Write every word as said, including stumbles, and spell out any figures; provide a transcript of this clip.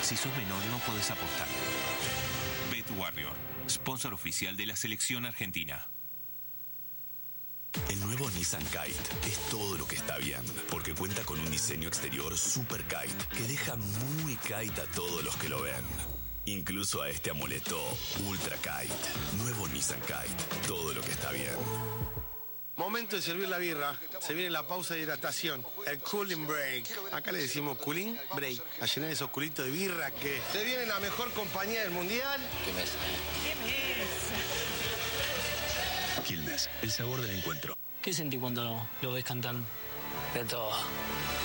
Si sos menor no podés apostar. Bet Warrior, sponsor oficial de la selección argentina. El nuevo Nissan Kite es todo lo que está bien, porque cuenta con un diseño exterior super kite que deja muy kite a todos los que lo ven. Incluso a este amuleto Ultra Kite. Nuevo Nissan Kite, todo lo que está bien. Momento de servir la birra. Se viene la pausa de hidratación, el cooling break. Acá le decimos cooling break. A llenar esos culitos de birra que... Se viene la mejor compañía del mundial. Quilmes. Quilmes, el sabor del encuentro. ¿Qué sentí cuando lo ves cantar? De todo.